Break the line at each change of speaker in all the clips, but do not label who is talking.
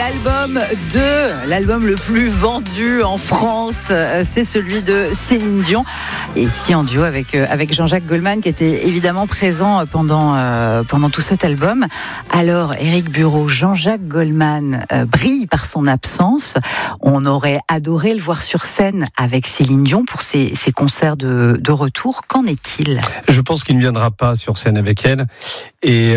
l'album le plus vendu en France, c'est celui de Céline Dion. Et ici en duo avec Jean-Jacques Goldman, qui était évidemment présent pendant tout cet album. Alors, Éric Bureau, Jean-Jacques Goldman brille par son absence. On aurait adoré le voir sur scène avec Céline Dion pour ses concerts de retour. Qu'en est-il ?
Je pense qu'il ne viendra pas sur scène avec elle. Et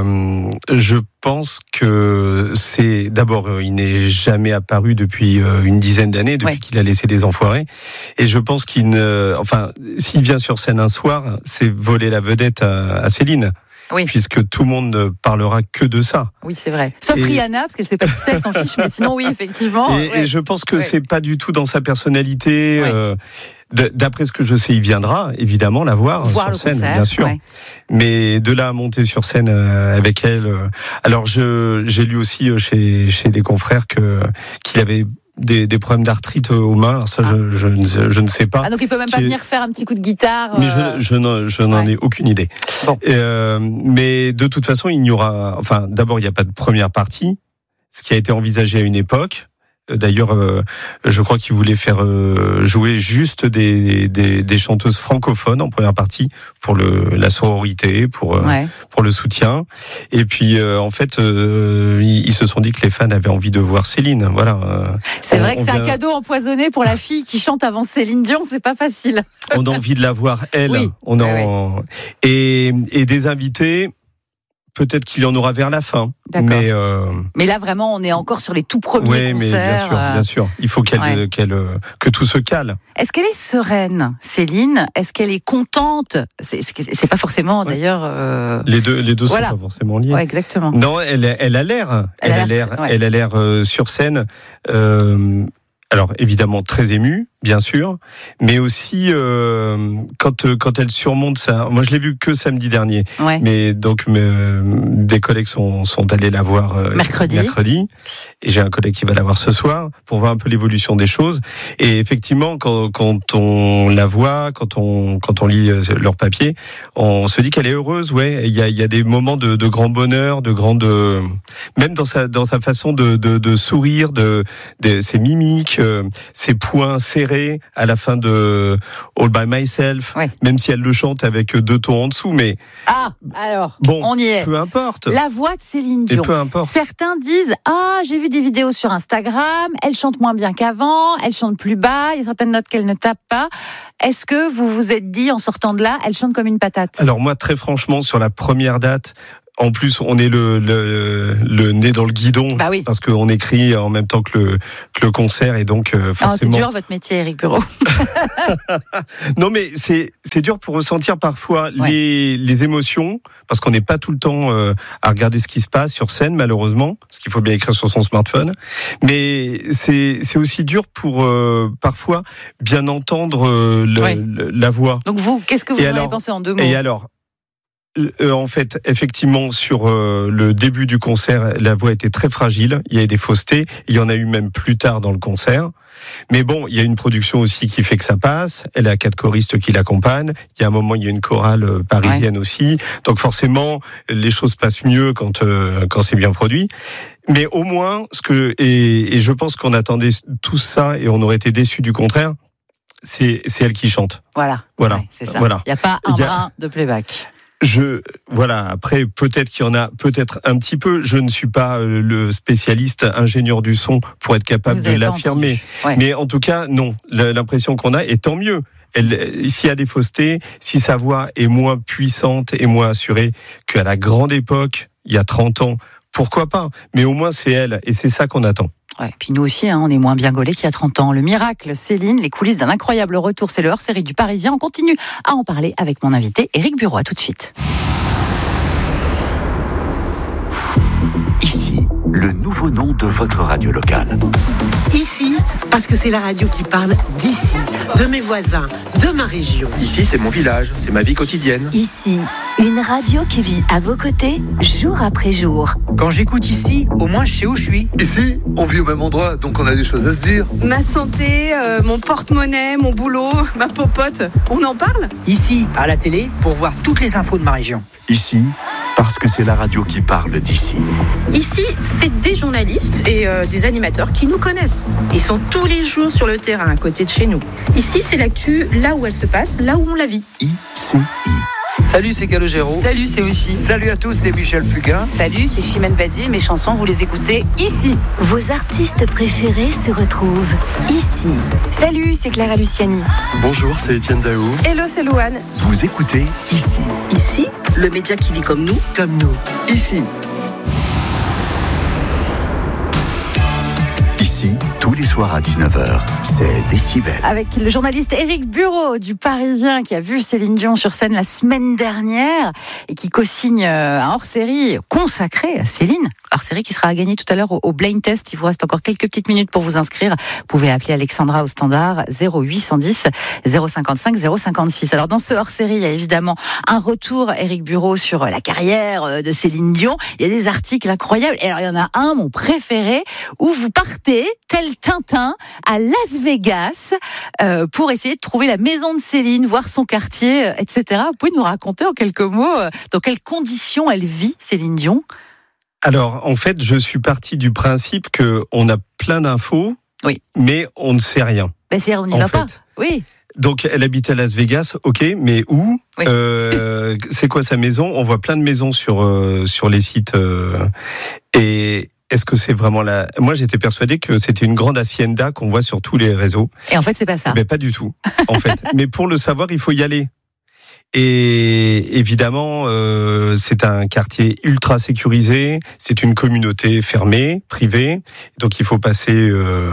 je pense que c'est... D'abord, il n'est jamais apparu depuis une dizaine d'années, depuis qu'il a laissé Les Enfoirés. Et je pense qu'il ne... Enfin, s'il vient sur scène un soir, c'est voler la vedette à Céline. Oui. Puisque tout le monde ne parlera que de ça.
Oui, c'est vrai. Sauf Rihanna, parce qu'elle ne sait pas qui c'est, elle s'en fiche. Mais sinon, oui, effectivement.
Et je pense que c'est pas du tout dans sa personnalité. D'après ce que je sais, il viendra évidemment la voir sur scène, concert, bien sûr. Ouais. Mais de là à monter sur scène avec elle. Alors, j'ai lu aussi chez les confrères qu'il avait des problèmes d'arthrite aux mains. Alors ça, je ne sais pas.
Ah, donc il peut même pas venir faire un petit coup de guitare.
Mais je n'en ai aucune idée. Bon. Mais de toute façon, il n'y aura. Enfin, d'abord, il n'y a pas de première partie, ce qui a été envisagé à une époque. D'ailleurs, je crois qu'il voulait faire jouer juste des chanteuses francophones en première partie pour la sororité, pour le soutien. Et puis, en fait, ils se sont dit que les fans avaient envie de voir Céline. Voilà.
C'est vrai que c'est un cadeau empoisonné pour la fille qui chante avant Céline Dion. C'est pas facile.
On a envie de la voir elle. Oui. Et des invités. Peut-être qu'il y en aura vers la fin.
Mais là, vraiment, on est encore sur les tout premiers concerts.
Mais bien sûr. Il faut que tout se cale.
Est-ce qu'elle est sereine, Céline ? Est-ce qu'elle est contente ? C'est pas forcément, d'ailleurs...
Les deux sont pas forcément liés.
Ouais, exactement.
Non, elle a l'air. Elle a l'air sur scène... Alors évidemment très émue, bien sûr, mais aussi quand elle surmonte ça. Moi je l'ai vu que samedi dernier, mais donc des collègues sont allés la voir mercredi, et j'ai un collègue qui va la voir ce soir pour voir un peu l'évolution des choses. Et effectivement, quand on la voit, quand on lit leur papier, on se dit qu'elle est heureuse. Ouais, il y a des moments de grand bonheur, même dans sa façon de sourire, ses mimiques. Ses points serrés à la fin de All by Myself, même si elle le chante avec 2 tons en dessous, mais
on y est.
Peu importe.
La voix de Céline Dion.
Peu importe.
Certains disent j'ai vu des vidéos sur Instagram, elle chante moins bien qu'avant, elle chante plus bas, il y a certaines notes qu'elle ne tape pas. Est-ce que vous vous êtes dit en sortant de là, elle chante comme une patate ?
Alors moi, très franchement, sur la première date. En plus, on est le nez dans le guidon, parce qu'on écrit en même temps que le concert, et donc forcément...
c'est dur votre métier, Éric Bureau.
Non, mais c'est dur pour ressentir parfois les émotions, parce qu'on n'est pas tout le temps à regarder ce qui se passe sur scène, malheureusement, parce qu'il faut bien écrire sur son smartphone. Mais c'est aussi dur pour parfois bien entendre la voix.
Donc vous, qu'est-ce que vous en avez pensé en 2 mots ?
Et alors, en fait, effectivement, sur le début du concert, la voix était très fragile. Il y avait des faussetés. Il y en a eu même plus tard dans le concert. Mais bon, il y a une production aussi qui fait que ça passe. Elle a 4 choristes qui l'accompagnent. Il y a un moment, il y a une chorale parisienne aussi. Donc forcément, les choses passent mieux quand c'est bien produit. Mais au moins, et je pense qu'on attendait tout ça et on aurait été déçus du contraire. C'est elle qui chante.
Voilà. Ouais, c'est ça. Voilà. Il n'y a pas un brin de playback.
Après, peut-être qu'il y en a, peut-être un petit peu. Je ne suis pas le spécialiste ingénieur du son pour être capable de l'affirmer. Mais en tout cas, non. L'impression qu'on a, et tant mieux. S'il y a des faussetés, si sa voix est moins puissante et moins assurée qu'à la grande époque, il y a 30 ans, pourquoi pas ? Mais au moins, c'est elle, et c'est ça qu'on attend.
Ouais, puis nous aussi, on est moins bien gaulés qu'il y a 30 ans. Le miracle, Céline, les coulisses d'un incroyable retour, c'est le hors-série du Parisien. On continue à en parler avec mon invité, Éric Bureau. À tout de suite.
Ici, le nouveau nom de votre radio locale.
Ici, parce que c'est la radio qui parle d'ici, de mes voisins, de ma région.
Ici, c'est mon village, c'est ma vie quotidienne.
Ici, une radio qui vit à vos côtés, jour après jour.
Quand j'écoute ici, au moins je sais où je suis.
Ici, on vit au même endroit, donc on a des choses à se dire.
Ma santé, mon porte-monnaie, mon boulot, ma popote, on en parle ?
Ici, à la télé, pour voir toutes les infos de ma région.
Ici, parce parce que c'est la radio qui parle d'ici.
Ici, c'est des journalistes et des animateurs qui nous connaissent. Ils sont tous les jours sur le terrain, à côté de chez nous. Ici, c'est l'actu là où elle se passe, là où on la vit.
ICI.
Salut, c'est Calogero.
Salut, c'est Oshi.
Salut à tous, c'est Michel Fugain.
Salut, c'est Chimène Badi. Mes chansons, vous les écoutez ici.
Vos artistes préférés se retrouvent ici.
Salut, c'est Clara Luciani.
Bonjour, c'est Étienne Daou.
Hello, c'est Louane.
Vous écoutez ici.
Ici, le média qui vit comme nous.
Ici.
Ici, tous les soirs à 19h, c'est Décibel.
Avec le journaliste Éric Bureau du Parisien qui a vu Céline Dion sur scène la semaine dernière et qui co-signe un hors-série consacré à Céline. Hors-série qui sera à gagner tout à l'heure au Blind Test. Il vous reste encore quelques petites minutes pour vous inscrire. Vous pouvez appeler Alexandra au standard 0810 055 056. Alors dans ce hors-série, il y a évidemment un retour Éric Bureau sur la carrière de Céline Dion. Il y a des articles incroyables. Et alors il y en a un, mon préféré, où vous partez tel Tintin à Las Vegas pour essayer de trouver la maison de Céline, voir son quartier, etc. Vous pouvez nous raconter en quelques mots dans quelles conditions elle vit, Céline Dion ?
Alors, en fait, je suis parti du principe qu'on a plein d'infos,
oui,
mais on ne sait rien.
Ben c'est-à-dire, on n'y va pas. Oui.
Donc, elle habite à Las Vegas, ok, mais où ?
Oui.
C'est quoi sa maison ? On voit plein de maisons sur les sites. Et est-ce que c'est vraiment la... Moi, j'étais persuadé que c'était une grande hacienda qu'on voit sur tous les réseaux.
Et en fait, c'est pas ça.
Mais pas du tout, en fait. Mais pour le savoir, il faut y aller. Et évidemment, c'est un quartier ultra sécurisé, c'est une communauté fermée, privée, donc il faut passer,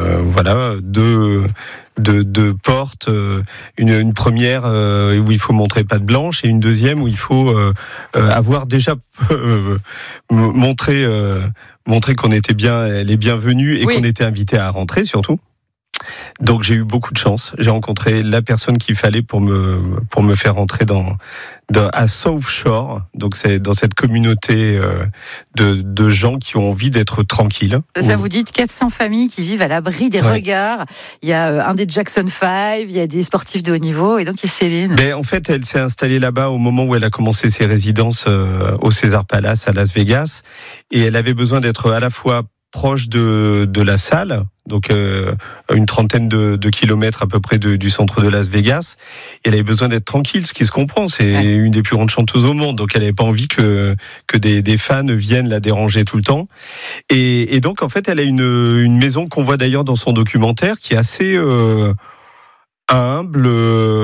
deux portes, une première où il faut montrer patte blanche et une deuxième où il faut avoir déjà montré qu'on était bien les bienvenus et oui, qu'on était invité à rentrer surtout. Donc j'ai eu beaucoup de chance. J'ai rencontré la personne qu'il fallait pour me faire rentrer à South Shore. Donc c'est dans cette communauté de gens qui ont envie d'être tranquilles.
Ça vous dit 400 familles qui vivent à l'abri des regards. Il y a un des Jackson 5, il y a des sportifs de haut niveau et donc il y a Céline.
En fait, elle s'est installée là-bas au moment où elle a commencé ses résidences au Caesars Palace à Las Vegas et elle avait besoin d'être à la fois proche de la salle, donc une trentaine de kilomètres à peu près du centre de Las Vegas. Et elle avait besoin d'être tranquille, ce qui se comprend. C'est une des plus grandes chanteuses au monde, donc elle n'avait pas envie que des fans viennent la déranger tout le temps. Et donc en fait, elle a une maison qu'on voit d'ailleurs dans son documentaire, qui est assez humble,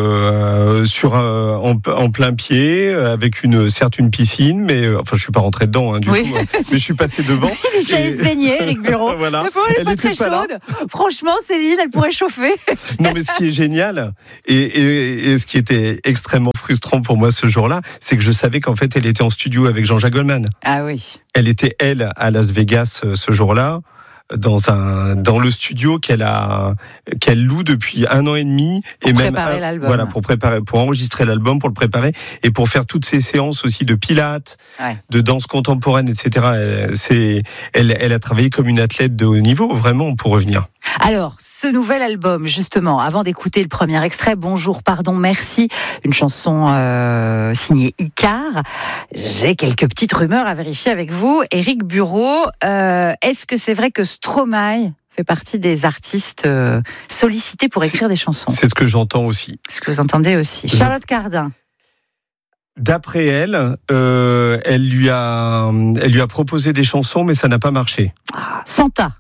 en plein pied, avec certes une piscine, mais enfin je suis pas rentré dedans du tout, hein, mais je suis passé devant.
Je t'allais se baigner, Éric Bureau.
Voilà.
Elle est pas très chaude. Franchement, Céline, elle pourrait chauffer.
Non, mais ce qui est génial et ce qui était extrêmement frustrant pour moi ce jour-là, c'est que je savais qu'en fait elle était en studio avec Jean-Jacques Goldman.
Ah oui.
Elle était à Las Vegas ce jour-là, dans le studio qu'elle loue depuis 1 an et demi
pour préparer l'album.
Voilà, pour enregistrer l'album, pour le préparer et pour faire toutes ces séances aussi de pilates, de danse contemporaine, etc. Elle a travaillé comme une athlète de haut niveau, vraiment, pour revenir.
Alors, ce nouvel album, justement, avant d'écouter le premier extrait, Bonjour, pardon, merci, une chanson signée Icar, j'ai quelques petites rumeurs à vérifier avec vous. Éric Bureau, est-ce que c'est vrai que Stromae fait partie des artistes sollicités pour écrire des chansons ?
C'est ce que j'entends aussi.
C'est ce que vous entendez aussi. Charlotte Cardin.
D'après elle, elle lui a proposé des chansons, mais ça n'a pas marché.
Santa.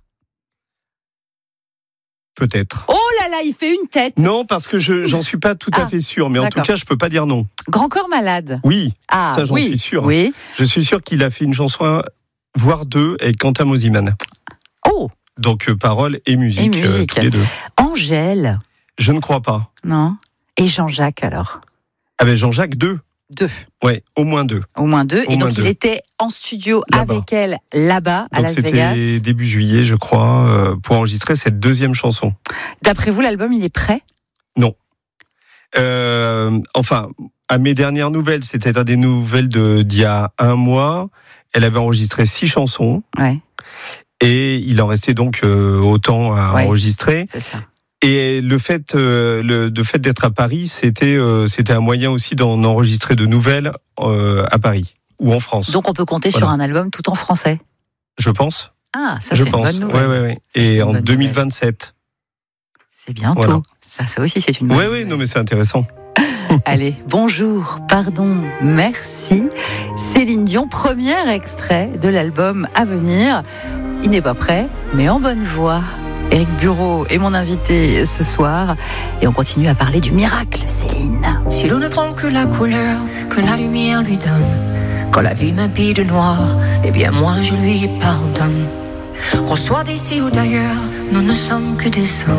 Peut-être.
Oh là là, il fait une tête.
Non, parce que j'en suis pas tout à fait sûr, mais en tout cas, je peux pas dire non.
Grand Corps Malade.
Oui, ça j'en suis sûr.
Oui.
Je suis sûr qu'il a fait une chanson, voire deux, avec Quentin Mosimann.
Oh.
Donc paroles et musique. Tous les deux.
Angèle.
Je ne crois pas.
Non. Et Jean-Jacques alors ?
Ah ben Jean-Jacques 2.
2.
Ouais, au moins 2.
Au moins 2. Et donc il était en studio là-bas, avec elle là-bas à Las Vegas.
C'était début juillet, je crois, pour enregistrer cette deuxième chanson.
D'après vous, l'album il est prêt ?
Non. Enfin, à mes dernières nouvelles, c'est-à-dire des nouvelles d'il y a 1 mois, elle avait enregistré 6 chansons.
Ouais.
Et il en restait donc autant à enregistrer.
C'est ça.
Et le fait d'être à Paris, c'était un moyen aussi d'en enregistrer de nouvelles à Paris. ou en France.
Donc on peut compter sur un album tout en français.
Je pense.
Ah, ça c'est une bonne nouvelle.
Ouais. Et en 2027.
C'est bientôt. Voilà. Ça aussi c'est une bonne nouvelle.
Oui, non mais c'est intéressant.
Allez, bonjour, pardon, merci. Céline Dion, premier extrait de l'album à venir. Il n'est pas prêt, mais en bonne voie. Éric Bureau est mon invité ce soir. Et on continue à parler du miracle, Céline.
Si l'on ne prend que la couleur que la lumière lui donne, quand la vie m'habille de noir, eh bien moi je lui pardonne. Qu'on soit d'ici ou d'ailleurs, nous ne sommes que des hommes.